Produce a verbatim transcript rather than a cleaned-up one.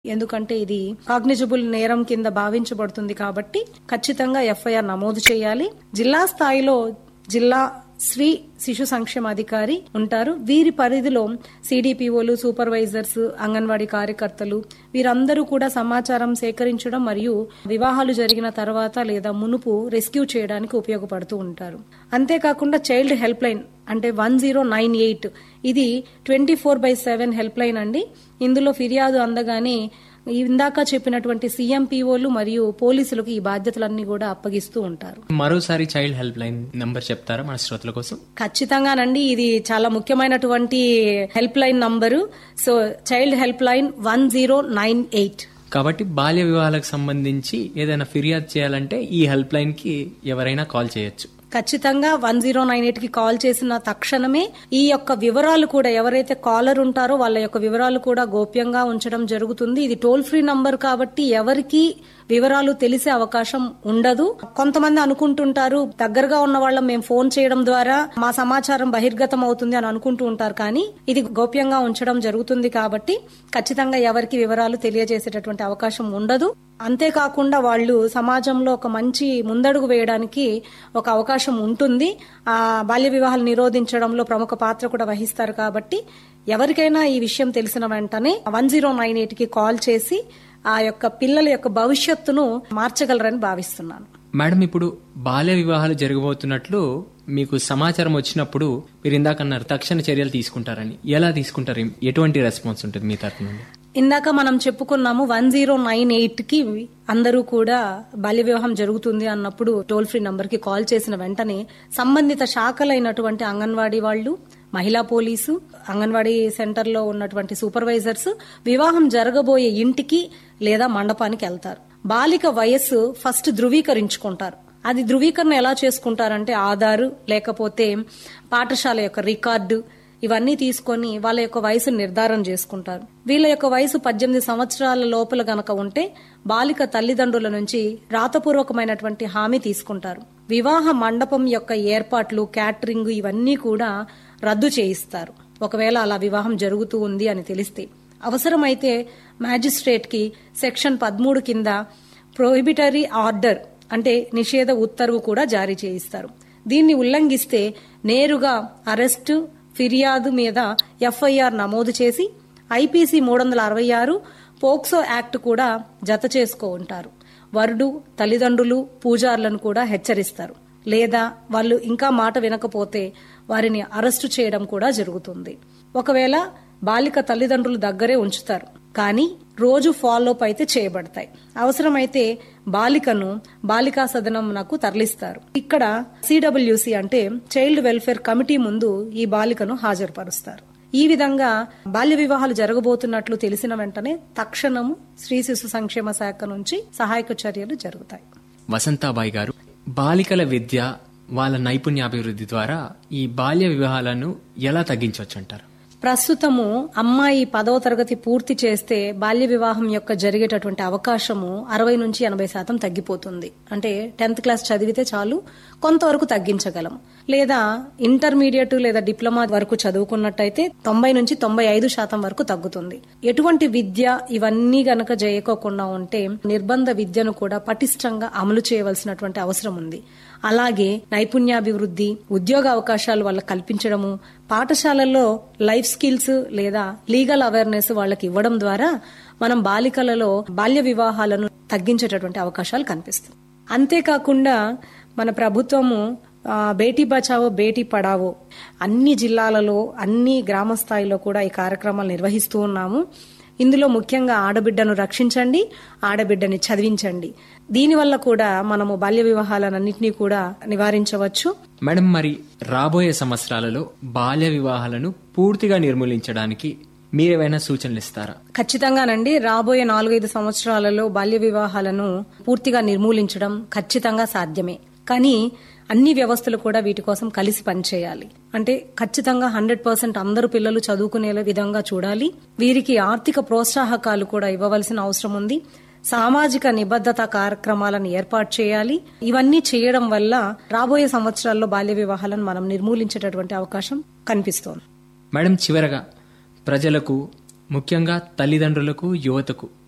ఎందుకంటే ఇది కాగ్నిజబుల్ నేరం కింద భావించబడుతుంది కాబట్టి ఖచ్చితంగా ఎఫ్ఐఆర్ నమోదు చేయాలి. జిల్లా స్థాయిలో జిల్లా స్త్రీ శిశు సంక్షేమ అధికారి ఉంటారు. వీరి పరిధిలో సిడిపిఓలు, సూపర్వైజర్స్, అంగన్వాడీ కార్యకర్తలు వీరందరూ కూడా సమాచారం సేకరించడం మరియు వివాహాలు జరిగిన తర్వాత లేదా మునుపు రెస్క్యూ చేయడానికి ఉపయోగపడుతూ ఉంటారు. అంతేకాకుండా చైల్డ్ హెల్ప్ లైన్ అంటే వన్ జీరో నైన్ ఎయిట్ ఇది twenty four by seven help line అండి. ఇందులో ఫిర్యాదు అందగానే ఇందాక చెప్పినటువంటి సీఎంపీఓలు మరియు పోలీసులకు ఈ బాధ్యతలన్నీ కూడా అప్పగిస్తూ ఉంటారు. మరోసారి చైల్డ్ హెల్ప్ లైన్ నంబర్ చెప్తారా మన శ్రోతల కోసం? ఖచ్చితంగానండి, ఇది చాలా ముఖ్యమైనటువంటి help line number. So child help line one zero nine eight. కాబట్టి బాల్య వివాహాలకు సంబంధించి ఏదైనా ఫిర్యాదు చేయాలంటే ఈ హెల్ప్ లైన్ కి ఎవరైనా కాల్ చేయొచ్చు. ఖచ్చితంగా వన్ జీరో నైన్ ఎయిట్ కి కాల్ చేసిన తక్షణమే ఈ యొక్క వివరాలు కూడా ఎవరైతే కాలర్ ఉంటారో వాళ్ళ యొక్క వివరాలు కూడా గోప్యంగా ఉంచడం జరుగుతుంది. ఇది టోల్ ఫ్రీ నంబర్ కాబట్టి ఎవరికి వివరాలు తెలిసే అవకాశం ఉండదు. కొంతమంది అనుకుంటుంటారు దగ్గరగా ఉన్న వాళ్ళం మేము ఫోన్ చేయడం ద్వారా మా సమాచారం బహిర్గతం అవుతుంది అని అనుకుంటూ ఉంటారు. కానీ ఇది గోప్యంగా ఉంచడం జరుగుతుంది కాబట్టి ఖచ్చితంగా ఎవరికి వివరాలు తెలియజేసేటటువంటి అవకాశం ఉండదు. అంతేకాకుండా వాళ్ళు సమాజంలో ఒక మంచి ముందడుగు వేయడానికి ఒక అవకాశం ఉంటుంది. ఆ బాల్య వివాహాలు నిరోధించడంలో ప్రముఖ పాత్ర కూడా వహిస్తారు. కాబట్టి ఎవరికైనా ఈ విషయం తెలిసిన వెంటనే వన్ జీరో నైన్ ఎయిట్ కి కాల్ చేసి ఆ యొక్క పిల్లల యొక్క భవిష్యత్తును మార్చగలరని భావిస్తున్నాను. మేడం, ఇప్పుడు బాల్య వివాహాలు జరగబోతున్నట్లు మీకు సమాచారం వచ్చినప్పుడు మీరు ఇందాక అన్నారు తక్షణ చర్యలు తీసుకుంటారని. ఎలా తీసుకుంటారు? ఎటువంటి రెస్పాన్స్ ఉంటుంది మీ తరఫు నుండి? ఇందాక మనం చెప్పుకున్నాము వన్ జీరో నైన్ ఎయిట్ కి అందరూ కూడా బాల్య వివాహం జరుగుతుంది అన్నప్పుడు టోల్ ఫ్రీ నంబర్ కి కాల్ చేసిన వెంటనే సంబంధిత శాఖలైనటువంటి అంగన్వాడీ వాళ్ళు, మహిళా పోలీసు, అంగన్వాడీ సెంటర్ లో ఉన్నటువంటి సూపర్వైజర్స్ వివాహం జరగబోయే ఇంటికి లేదా మండపానికి వెళ్తారు. బాలిక వయస్సు ఫస్ట్ ధృవీకరించుకుంటారు. అది ధృవీకరణ ఎలా చేసుకుంటారంటే ఆధారు లేకపోతే పాఠశాల యొక్క రికార్డు ఇవన్నీ తీసుకొని వాళ్ళ యొక్క వయసు నిర్ధారణ చేసుకుంటారు. వీళ్ళ యొక్క వయసు పద్దెనిమిది సంవత్సరాల లోపల గనక ఉంటే బాలిక తల్లిదండ్రుల నుంచి రాతపూర్వకమైనటువంటి హామీ తీసుకుంటారు. వివాహ మండపం యొక్క ఏర్పాట్లు, క్యాటరింగ్ ఇవన్నీ కూడా రద్దు చేయిస్తారు. ఒకవేళ అలా వివాహం జరుగుతూ ఉంది అని తెలిస్తే అవసరమైతే మ్యాజిస్ట్రేట్ కి సెక్షన్ పదమూడు కింద ప్రొహిబిటరీ ఆర్డర్ అంటే నిషేధ ఉత్తర్వు కూడా జారీ చేయిస్తారు. దీన్ని ఉల్లంఘిస్తే నేరుగా అరెస్టు, ఫిర్యాదు మీద ఎఫ్ఐఆర్ నమోదు చేసి ఐపీసీ మూడు వందల అరవై ఆరు పోక్సో యాక్ట్ కూడా జత చేసుకో ఉంటారు. వరుడు, తల్లిదండ్రులు, పూజారులను కూడా హెచ్చరిస్తారు. లేదా వాళ్ళు ఇంకా మాట వినకపోతే వారిని అరెస్టు చేయడం కూడా జరుగుతుంది. ఒకవేళ బాలిక తల్లిదండ్రులు దగ్గరే ఉంచుతారు, కానీ రోజు ఫాలోఅప్ అయితే చేయబడతాయి. అవసరమైతే బాలికను బాలికా సదనంకు తరలిస్తారు. ఇక్కడ సిడబ్ల్యూసి అంటే చైల్డ్ వెల్ఫేర్ కమిటీ ముందు ఈ బాలికను హాజరుపరుస్తారు. ఈ విధంగా బాల్య వివాహాలు జరగబోతున్నట్లు తెలిసిన వెంటనే తక్షణము స్త్రీ శిశు సంక్షేమ శాఖ నుంచి సహాయక చర్యలు జరుగుతాయి. వసంతాబాయి గారు, బాలికల విద్య, వాళ్ళ నైపుణ్యాభివృద్ధి ద్వారా ఈ బాల్య వివాహాలను ఎలా తగ్గించవచ్చు అంటారు? ప్రస్తుతము అమ్మాయి పదవ తరగతి పూర్తి చేస్తే బాల్య వివాహం యొక్క జరిగేటటువంటి అవకాశము అరవై నుంచి ఎనభై శాతం తగ్గిపోతుంది. అంటే టెన్త్ క్లాస్ చదివితే చాలు కొంతవరకు తగ్గించగలం. లేదా ఇంటర్మీడియట్ లేదా డిప్లొమా వరకు చదువుకున్నట్టయితే తొంభై నుంచి తొంభై ఐదు శాతం వరకు తగ్గుతుంది. ఎటువంటి విద్య ఇవన్నీ గనక చేయకోకుండా ఉంటే నిర్బంధ విద్యను కూడా పటిష్టంగా అమలు చేయవలసినటువంటి అవసరం ఉంది. అలాగే నైపుణ్యాభివృద్ధి, ఉద్యోగ అవకాశాలు వాళ్ళకి కల్పించడము, పాఠశాలల్లో లైఫ్ స్కిల్స్ లేదా లీగల్ అవేర్నెస్ వాళ్ళకి ఇవ్వడం ద్వారా మనం బాలికలలో బాల్య వివాహాలను తగ్గించేటటువంటి అవకాశాలు కనిపిస్తాయి. అంతేకాకుండా మన ప్రభుత్వము బేటీ బచావో బేటీ పడావో అన్ని జిల్లాలలో, అన్ని గ్రామ స్థాయిలో కూడా ఈ కార్యక్రమాలు నిర్వహిస్తూ ఉన్నాము. ఇందులో ముఖ్యంగా ఆడబిడ్డను రక్షించండి, ఆడబిడ్డని చదివించండి. దీనివల్ల కూడా మనము బాల్య వివాహాలన్నింటినీ కూడా నివారించవచ్చు. మేడం, మరి రాబోయే సంవత్సరాలలో బాల్య వివాహాలను పూర్తిగా నిర్మూలించడానికి మీరేమైనా సూచనలు ఇస్తారా? ఖచ్చితంగానండి. రాబోయే నాలుగైదు సంవత్సరాలలో బాల్య వివాహాలను పూర్తిగా నిర్మూలించడం ఖచ్చితంగా సాధ్యమే. కానీ అన్ని వ్యవస్థలు కూడా వీటి కోసం కలిసి పనిచేయాలి. అంటే ఖచ్చితంగా హండ్రెడ్ పర్సెంట్ అందరు పిల్లలు చదువుకునే విధంగా చూడాలి. వీరికి ఆర్థిక ప్రోత్సాహకాలు కూడా ఇవ్వవలసిన అవసరం ఉంది. సామాజిక నిబద్ధత కార్యక్రమాలను ఏర్పాటు చేయాలి. ఇవన్నీ చేయడం వల్ల రాబోయే సంవత్సరాల్లో బాల్య వివాహాలను మనం నిర్మూలించేటటువంటి అవకాశం కనిపిస్తోంది. మేడం, చివరగా ప్రజలకు, ముఖ్యంగా తల్లిదండ్రులకు, యువతకు